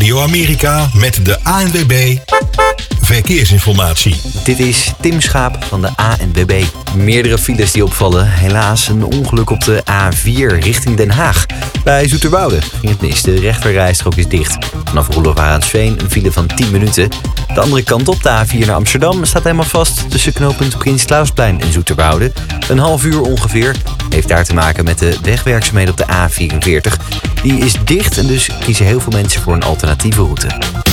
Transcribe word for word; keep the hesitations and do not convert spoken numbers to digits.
Radio Amerika met de A N W B Verkeersinformatie. Dit is Tim Schaap van de A N W B. Meerdere files die opvallen. Helaas een ongeluk op de A vier richting Den Haag. Bij Zoeterwoude ging het mis. De rechterrijstrook is dicht. Vanaf Roelof Arendsveen een file van tien minuten. De andere kant op, de A vier naar Amsterdam, staat helemaal vast tussen knooppunt Prins Clausplein en Zoeterwoude. Een half uur ongeveer. Heeft daar te maken met de wegwerkzaamheden op de A vierenveertig. Die is dicht en dus kiezen heel veel mensen voor een alternatieve route.